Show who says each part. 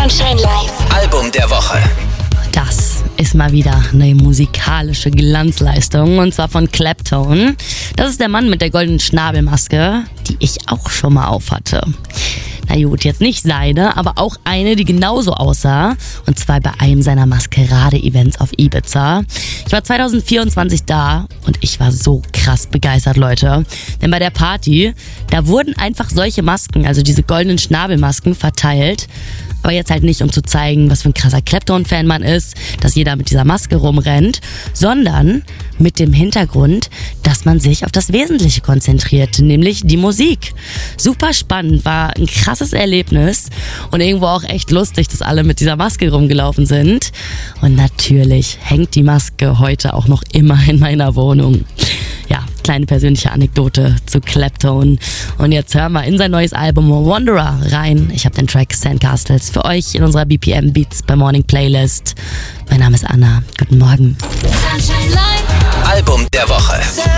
Speaker 1: Sunshine Live.
Speaker 2: Album der Woche.
Speaker 3: Das ist mal wieder eine musikalische Glanzleistung und zwar von Clapton. Das ist der Mann mit der goldenen Schnabelmaske, die ich auch schon mal aufhatte. Na gut, jetzt nicht seine, aber auch eine, die genauso aussah. Und zwar bei einem seiner Maskerade-Events auf Ibiza. Ich war 2024 da und ich war so krass begeistert, Leute. Denn bei der Party, da wurden einfach solche Masken, also diese goldenen Schnabelmasken, verteilt. Aber jetzt halt nicht, um zu zeigen, was für ein krasser Clapton-Fan man ist, dass jeder mit dieser Maske rumrennt, sondern mit dem Hintergrund, dass man sich auf das Wesentliche konzentriert, nämlich die Musik. Super spannend, war ein krasses Erlebnis und irgendwo auch echt lustig, dass alle mit dieser Maske rumgelaufen sind. Und natürlich hängt die Maske heute auch noch immer in meiner Wohnung. Ja, kleine persönliche Anekdote zu Clapton. Und jetzt hören wir in sein neues Album Wanderer rein. Ich habe den Track Sandcastles für euch in unserer BPM Beats by Morning Playlist. Mein Name ist Anna. Guten Morgen.
Speaker 1: Sunshine Live.
Speaker 2: Album der Woche.